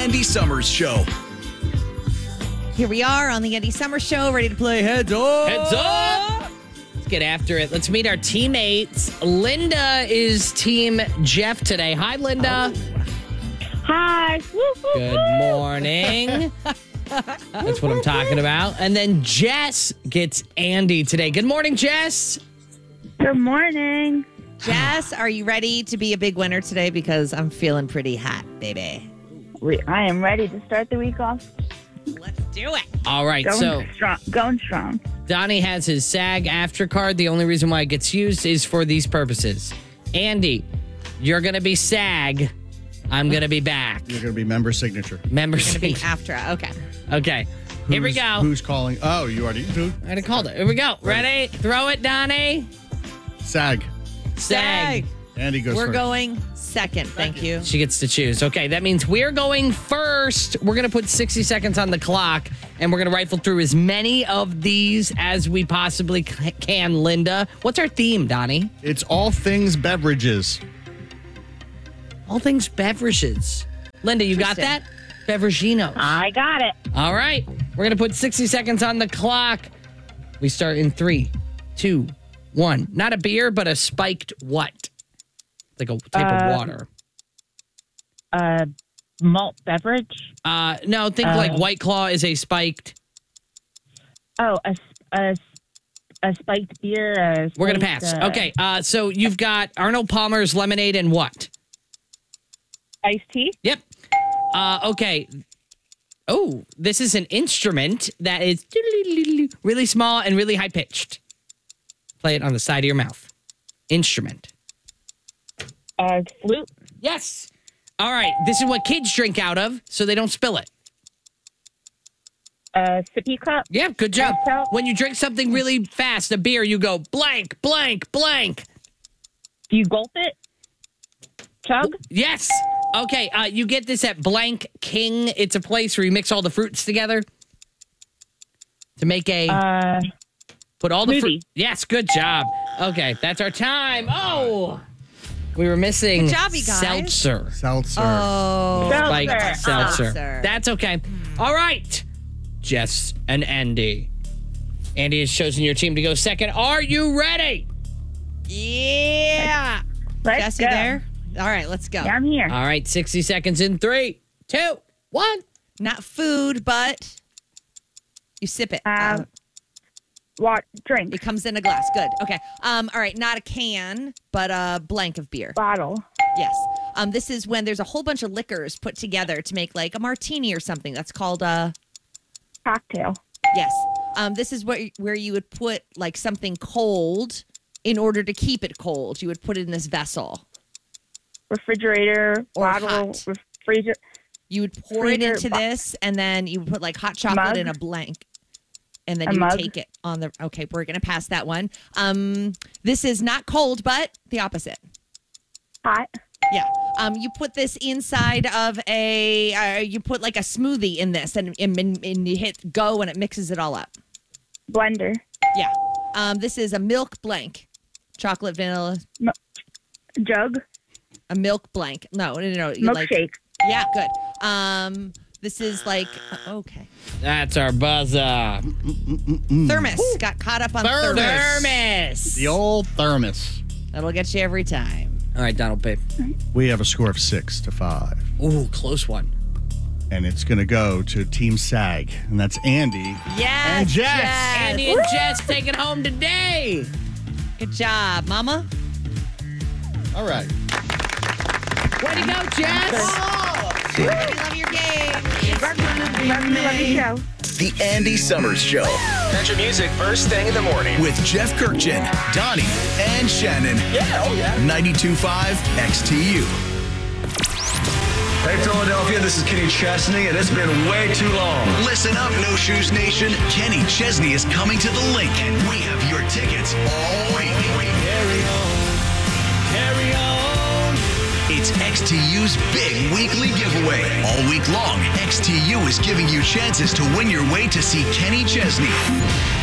Andy Summers Show. Here we are on the Andy Summers Show, ready to play Heads Up. Heads up! Let's get after it. Let's meet our teammates. Linda is Team Jeff today. Hi, Linda. Hi. Good morning. That's what I'm talking about. And then Jess gets Andy today. Good morning, Jess. Good morning. Jess, are you ready to be a big winner today? Because I'm feeling pretty hot, baby. I am ready to start the week off Let's do it. All right, going strong. Donnie has his SAG after card. The only reason why it gets used is for these purposes. Andy, you're going to be SAG. I'm going to be back. You're going to be member signature. Member Going to be signature. after. Okay. Okay. Here we go. Who's calling? Oh, you already. Who? I already called it. Here we go. Ready? Throw it, Donnie. SAG. SAG. Andy goes We're first. going second. Thank you. She gets to choose. Okay, that means we're going first. We're going to put 60 seconds on the clock, and we're going to rifle through as many of these as we possibly can, Linda. What's our theme, Donnie? It's all things beverages. All things beverages. Linda, you got that? Beveragino. I got it. All right. We're going to put 60 seconds on the clock. We start in 3, 2, 1. Not a beer, but a spiked what? Like a type of water. Malt beverage. No, think like White Claw is a spiked. Oh, a spiked beer. We're going to pass. Okay. So you've got Arnold Palmer's lemonade and what? Iced tea. Yep. Okay. Oh, this is an instrument that is really small and really high pitched. Play it on the side of your mouth. Instrument. Flute. Yes. All right. This is what kids drink out of so they don't spill it. Sippy cup. Yeah, good job. Cocktail. When you drink something really fast, a beer, you go blank, blank, blank. Do you gulp it? Chug. Yes. Okay. You get this at Blank King. It's a place where you mix all the fruits together to make a. Put all the fruit. Smoothie. Yes, good job. Okay, that's our time. Oh, we were missing Good job, you guys. seltzer. Seltzer. Oh. Spiked seltzer. Seltzer. That's okay. All right, Jess and Andy. Andy has chosen your team to go second. Are you ready? Yeah. Let's Jess, go. you there? All right, let's go. Yeah, I'm here. All right, 60 seconds in 3, 2, 1. Not food, but you sip it. Drink. It comes in a glass. Good. Okay. All right. Not a can, but a blank of beer. Bottle. Yes. This is when there's a whole bunch of liquors put together to make like a martini or something. That's called a Cocktail. yes. This is where you would put like something cold in order to keep it cold. You would put it in this vessel. Refrigerator. Or bottle. hot. Freezer. You would pour it Freezer into this, and then you would put like hot chocolate Mug? in a blank. And then A you would mug? take it on the. Okay, we're gonna pass that one. This is not cold, but the opposite. Hot. Yeah. You put this inside of a. You put like a smoothie in this, and you hit go, and it mixes it all up. Blender. Yeah. This is a milk blank, chocolate vanilla. Jug. A milk blank. No. You like. Milkshake. Yeah. Good. This is like okay. That's our buzzer. Thermos got caught up on thermos. Thermos. The old thermos. That'll get you every time. All right, Donald, babe. We have a score of 6-5. Ooh, close one. And it's going to go to Team SAG. And that's Andy. Yes. And Jess. Andy and Jess take it home today. Good job, Mama. All right. Way to go, Jess. Everybody love your game. Love your show. The Andy Summers Show. Country music first thing in the morning. With Jeff Kirkchin, Donnie, and Shannon. Yeah, oh yeah. 92.5 XTU. Hey, Philadelphia, this is Kenny Chesney, and it's been way too long. Listen up, No Shoes Nation. Kenny Chesney is coming to the link. We have your tickets all week. Carry on, carry on. It's XTU's big weekly giveaway. All week long, XTU is giving you chances to win your way to see Kenny Chesney.